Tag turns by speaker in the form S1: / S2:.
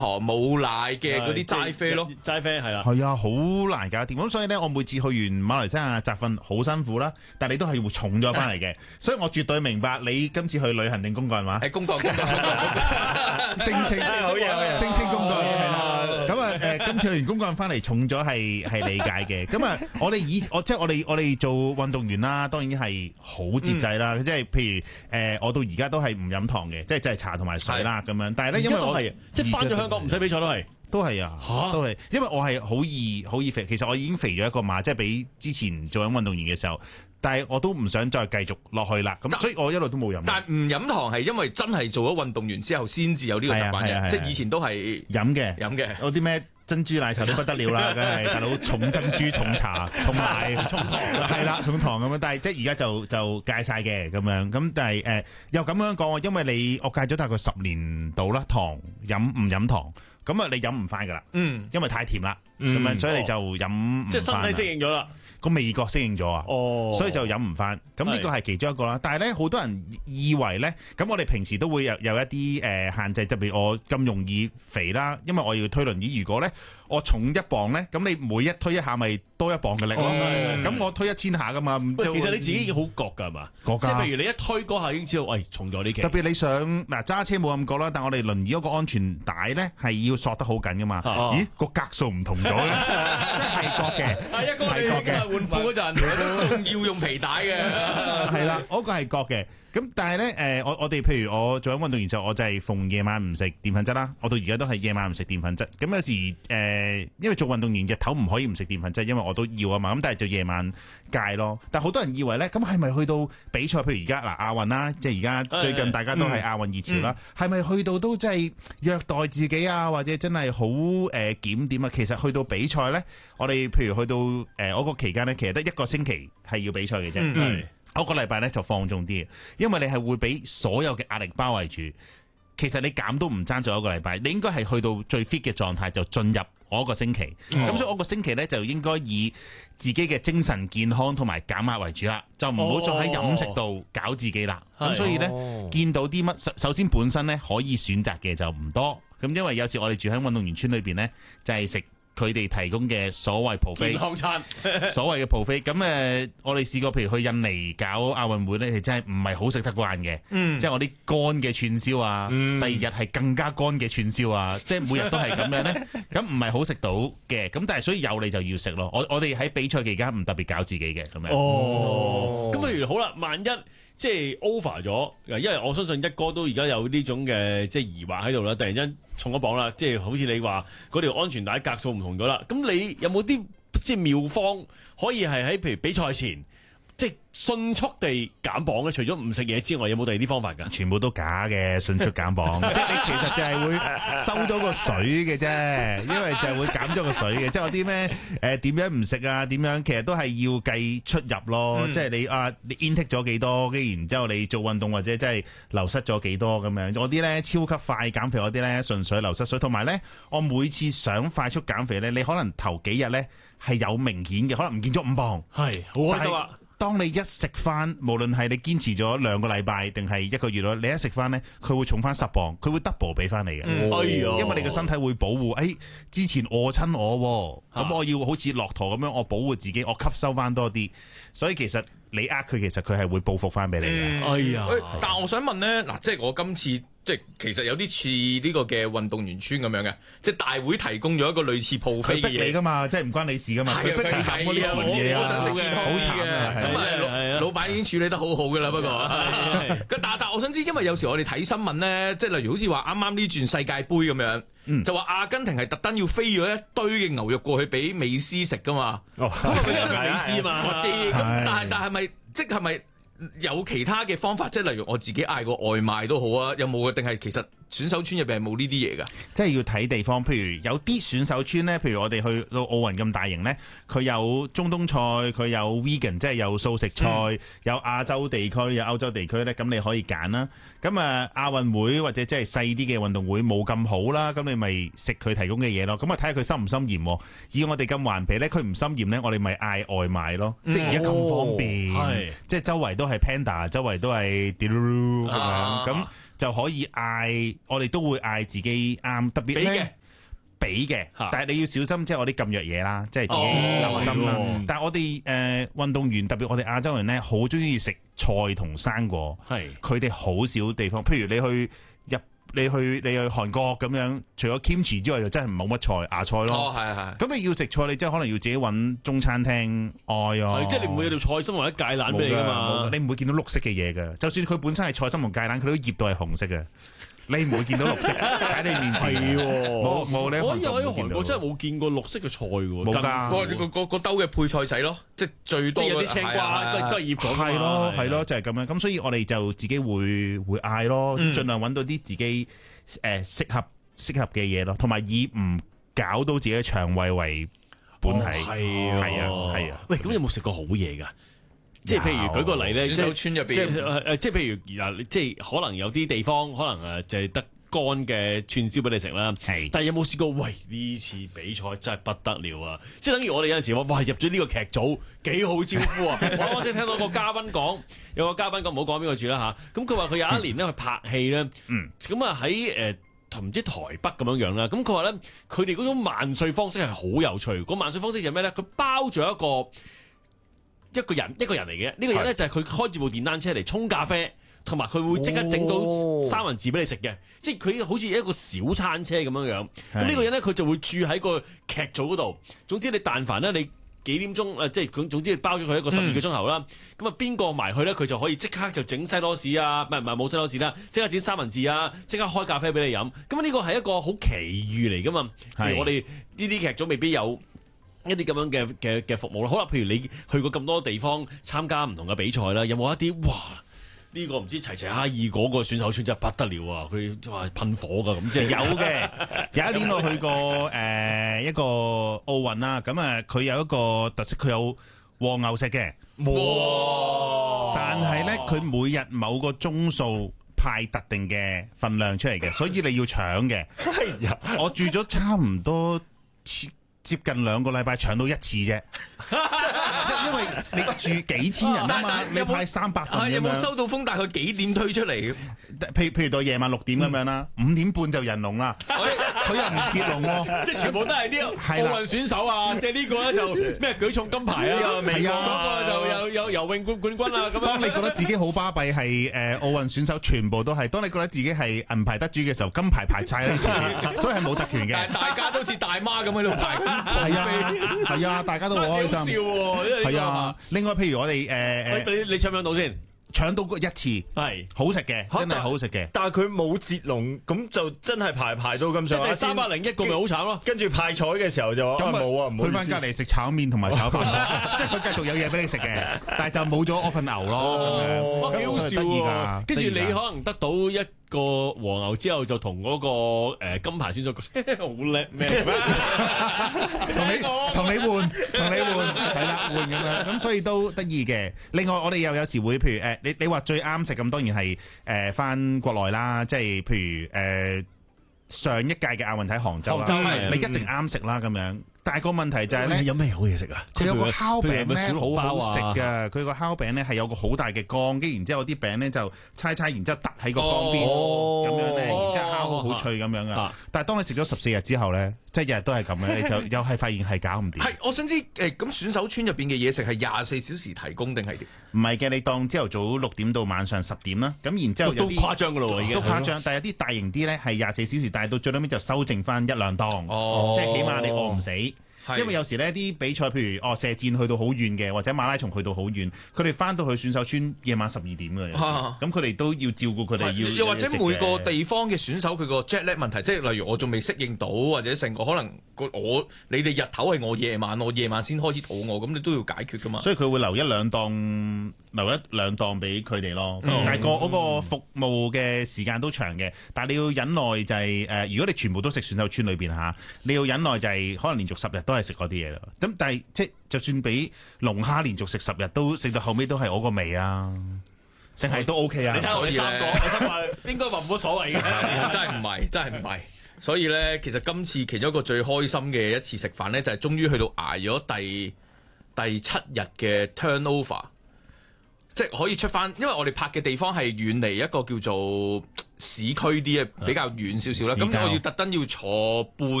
S1: 冇奶嘅嗰啲齋啡咯，
S2: 齋啡係啦，
S3: 係啊，好難搞掂。咁所以咧，我每次去完馬來西亞集訓好辛苦啦，但係你都係會重咗翻嚟嘅。所以我絕對明白你今次去旅行定公幹話？
S1: 係公幹，
S3: 聲稱
S2: 好嘢，
S3: 聲稱公幹係啦。咁啊今次去完公幹翻嚟重咗係理解嘅。咁啊，我哋做運動員啦，當然係好節制啦。即係譬如我到而家都係唔飲糖嘅，即係茶同埋水啦咁樣。但係咧，因為我
S2: 即係翻咗香港唔使比賽
S3: 都係啊，都係，因為我係好易肥。其實我已經肥咗一個碼，即係比之前做緊運動員嘅時候，但係我都唔想再繼續落去啦。咁所以我一路都冇飲。
S1: 但係唔飲糖係因為真係做咗運動員之後先至有呢個習慣嘅，即係以前都係
S3: 飲嘅。
S1: 有
S3: 啲咩珍珠奶茶都不得了啦，梗係大佬重珍珠、重茶、重奶、重糖，係啦，重糖咁樣。但係即係而家就戒晒嘅咁樣。咁但係又咁樣講，因為我戒咗大概10年到啦，唔飲糖。咁啊，你飲唔翻噶啦，因為太甜啦，咁樣所以你就飲唔翻。
S2: 即係身體適應咗啦，
S3: 個味覺適應咗啊，所以就飲唔翻。咁呢個係其中一個啦。但係咧，好多人以為咧，咁我哋平時都會有一啲限制，特別我咁容易肥啦，因為我要推輪椅。如果咧我重1磅咧，咁你每一推一下咪多1磅嘅力咯。咁我推1000下噶嘛。其
S2: 實你自己已經好覺㗎係嘛？覺㗎。即係譬如你一推嗰下已經知道，喂，重咗呢期。
S3: 特別你上揸車冇咁覺啦，但我哋輪椅嗰個安全帶咧係要索得好緊噶嘛。咦，個格數唔同咗嘅，即係覺嘅。
S2: 係一個係覺嘅。換褲嗰陣
S1: 仲要用皮帶嘅。
S3: 係啦，嗰個係覺嘅。咁但係咧，我哋譬如我做緊運動員時候，我就係逢夜晚唔食澱粉質啦。我到而家都係夜晚唔食澱粉質。咁有時因為做運動員日頭唔可以唔食澱粉質，因為我都要啊嘛。咁但係就夜晚戒咯。但係好多人以為咧，咁係咪去到比賽？譬如而家亞運啦，即係而家最近大家都係亞運熱潮啦，係咪去到都真係虐待自己啊？或者真係好檢點啊？其實去到比賽咧，我哋譬如去到嗰個期間咧，其實得1個星期係要比賽嘅啫。嗰個禮拜咧就放縱啲，因為你係會俾所有嘅壓力包圍住。其實你減都唔爭咗一個禮拜，你應該係去到最 fit 嘅狀態就進入嗰個星期。咁所以嗰個星期咧就應該以自己嘅精神健康同埋減壓為主啦，就唔好再喺飲食度搞自己啦。咁所以咧見到啲乜，首先本身咧可以選擇嘅就唔多。咁因為有時我哋住喺運動員村裏邊咧，就係食佢哋提供嘅所謂buffet健康餐，所謂嘅buffet。咁我哋試過，譬如去印尼搞亞運會咧，係真係唔係好食得慣嘅。即係我啲乾嘅串燒啊，第二日係更加乾嘅串燒啊，即係每日都係咁樣咧，咁唔係好食到嘅。咁但係所以有你就要食咯。我哋喺比賽期間唔特別搞自己嘅咁樣。
S2: 咁譬如好啦，萬一即係 over 咗，因為我相信一哥都而家有呢種嘅即係疑惑喺度啦，突然間重咗磅啦，即係好似你話嗰條安全帶格數唔同咗啦，咁你有冇啲即係妙方可以係喺譬如比賽前即係迅速地減磅咧？除咗唔食嘢之外，有冇第二啲方法㗎？
S3: 全部都假嘅，迅速減磅，即係你其實就係會收咗個水嘅啫，因為就係會減咗個水嘅，即係有啲咩點樣唔食啊？點樣其實都係要計出入咯，即係你 intake 咗幾多，跟住然之後你做運動或者即係流失咗幾多咁樣。我啲咧超級快減肥嗰啲咧，純粹流失水。同埋咧，我每次想快速減肥咧，你可能頭幾日咧係有明顯嘅，可能唔見咗5磅，
S2: 係好開心啊！
S3: 當你一食翻，無論係你堅持咗2個禮拜定係1個月咯，你一食翻咧，佢會重翻10磅，佢會 double 俾翻你嘅。因為你個身體會保護，之前餓親我，咁我要好似駱駝咁樣，我保護自己，我吸收翻多啲，所以其實你佢，其實佢係會報復翻俾你嘅。
S1: 但係我想問咧，嗱，即係我今次。即係其實有啲似呢個嘅運動員村咁樣嘅，即係大會提供咗一個類似buffet嘅嘢。佢逼你㗎嘛，即係唔關你事㗎嘛。佢逼你減嗰啲嘢啊， 我想食健康啲嘅。咁老闆已經處理得好好㗎啦，不過。但我想知，因為有時我哋睇新聞咧，即係例如好似話啱啱呢轉世界盃咁樣，就話阿根廷係特登要飛咗一堆嘅牛肉過去俾美斯食㗎嘛。咁佢美斯嘛，我知。咁但係咪即係咪？有其他嘅方法，即係例如我自己嗌個外賣都好啊，有冇嘅？定係其實選手村入邊係冇呢啲嘢㗎？即
S3: 係要睇地方，譬如有啲選手村咧，譬如我哋去到奧運咁大型咧，佢有中東菜，佢有 vegan， 即係有素食菜，有亞洲地區，有歐洲地區咧，咁你可以揀啦。咁亞運會或者即係細啲嘅運動會冇咁好啦，咁你咪食佢提供嘅嘢咯。咁睇下佢深唔深鹽。以我哋咁環皮咧，佢唔深鹽咧，我哋咪嗌外賣咯。即係而家咁方便，即係周圍都係 Panda， 周圍都係 Deliveroo 咁樣，咁就可以嗌，我哋都會嗌自己啱，特別咧。俾嘅，但係你要小心，即係我啲禁藥嘢啦，即係自己留心啦。但係我哋運動員，特別我哋亞洲人咧，好中意食菜同生果。係，佢哋好少地方，譬如你去韓國咁樣，除咗 kimchi 之外，就真係冇乜菜芽菜咯。係。咁你要食菜，你真係可能要自己揾中餐廳嗌啊。即係你唔會有條菜心或者芥蘭俾你㗎嘛？你唔會見到綠色嘅嘢㗎。就算佢本身係菜心同芥蘭，佢都醃到係紅色嘅。你唔會見到綠色喺你面前，冇你喺
S2: 韓國真係冇見過綠色嘅菜喎，
S3: 冇㗎。
S1: 個兜嘅配菜仔咯，即係最多
S2: 有啲青瓜都係醃咗。
S3: 係咯，就係咁樣。咁所以我哋就自己會嗌咯，盡量揾到啲自己適合嘅嘢咯，同埋以唔搞到自己嘅腸胃為本係。係啊。喂，咁有冇食過好嘢㗎？即係譬如舉個例咧，
S1: 選手村入邊，
S2: 即係譬如嗱，即係可能有啲地方可能就係得乾嘅串燒俾你食啦。係，但係有冇試過？喂，呢次比賽真係不得了啊！即係等於我哋有陣時話，哇，入咗呢個劇組幾好招呼啊！我先聽到個嘉賓講，有個嘉賓講唔好講邊個住啦嚇。咁佢話佢有一年咧去拍戲咧，咁啊喺唔知台北咁樣樣啦。咁佢話咧，佢哋嗰種萬歲方式係好有趣。個萬歲方式就係咩咧？佢包咗一個人嚟嘅，呢個人咧就係佢開住部電單車嚟沖咖啡，同埋佢會即刻整到三文治俾你食嘅，即係佢好似一個小餐車咁樣樣。咁呢個人咧佢就會住喺個劇組嗰度。總之你但凡咧你幾點鐘即係總之包咗佢一個12個鐘頭啦。咁啊邊個埋去咧佢就可以即刻就整西多士啊，唔係冇西多士啦，即刻整三文治啊，即刻開咖啡俾你飲。咁呢個係一個好奇遇嚟噶嘛。譬如我哋呢啲劇組未必有一啲咁樣嘅服務啦，好啦，譬如你去過咁多地方參加唔同嘅比賽啦，有冇一啲哇？呢個唔知齊齊哈爾嗰個選手村真係不得了啊！佢話噴火㗎咁，即係有嘅。有一年我去過一個奧運啦，咁啊佢有一個特色，佢有和牛食嘅。哇！但係咧，佢每日某個鐘數派特定嘅份量出嚟嘅，所以你要搶嘅。我住咗差唔多接近2個禮拜搶到一次啫，因為你住幾千人啊嘛，你派300份咁樣。
S1: 有冇收到風？大概幾點推出嚟？
S3: 譬如到夜晚6點咁樣啦，5點半就人龍啦，即係佢又唔接龍喎，即係全部都係啲奧運選手啊！即係呢個咧就咩舉重金牌啊，係啊，嗰個就有游泳冠軍啊咁樣。當你覺得自己好巴閉係奧運選手，全部都係；當你覺得自己係銀牌得主嘅時候，金牌排晒喺前面，所以係冇特權嘅。但係大家都似大媽咁喺度排。係啊，大家都好開心。笑喎，係啊。另外，譬如我哋
S2: 你搶唔搶到先？
S3: 搶到一次，係好食嘅，真係好食嘅。
S4: 但係佢冇接龍，咁就真係排到咁上下。
S2: 301個咪好慘咯。
S4: 跟住派彩嘅時候就冇啊，
S3: 去翻隔離食炒麵同埋炒飯咯，即係佢繼續有嘢俾你食嘅，但係就冇咗我份牛咯咁樣。幾好笑㗎！跟住你可能得到一個和牛之後，就同嗰個金牌選手好叻咩？同你換，係啦，換咁樣，咁所以都得意嘅。另外，我哋又有時會，譬如你話最啱食咁，當然係翻國內啦，即係譬如上一屆嘅亞運喺杭州啦，你一定啱食啦咁樣。但係個問題就係咧，
S2: 有咩好嘢食啊？
S3: 佢有個烤餅咧，好好食㗎。佢個烤餅咧係有個好大嘅缸，跟住然之後啲餅咧就猜，然之後突喺個缸邊咁樣咧，然之後烤好脆咁樣噶。但係當你食咗14日之後咧，即係日日都係咁樣，你就又係發現係搞唔掂。係，我想知咁選手村入邊嘅嘢食係24小時提供定係點？唔係嘅，你當朝頭早6點到晚上10點啦。咁然之後有啲都誇張㗎咯喎，已經都誇張。但係有啲大型啲咧係24小時，但係到最尾就收剩翻1-2檔，即係起碼你餓唔死。因為有時呢啲比賽，譬如射箭去到好遠嘅，或者馬拉松去到好遠，佢哋翻到去選手村夜晚12點嘅，咁佢哋都要照顧佢哋，又或者每個地方嘅選手佢個 jet lag 問題，即係例如我仲未適應到，或者成個可能你哋日頭係我夜晚先開始肚餓，咁你都要解決噶嘛。所以佢會留一兩檔俾佢哋咯。但係嗰個服務嘅時間都長嘅，但係你要忍耐就係如果你全部都食選手村裏邊嚇，你要忍耐就係可能連續10日都係食嗰啲嘢啦，咁但係即係就算俾龍蝦連續食10日都食到後尾都係我個味啊，定係都 OK 啊？你睇我哋3個，我心話應該話冇乜所謂嘅，其實真係唔係。所以咧，其實今次其中一個最開心嘅一次食飯咧，就係終於去到捱咗第7日嘅 turnover。
S1: 即係可以出翻，因為我哋拍嘅地方係遠離一個叫做市區啲嘅，比較遠少少啦。咁我要特登要坐半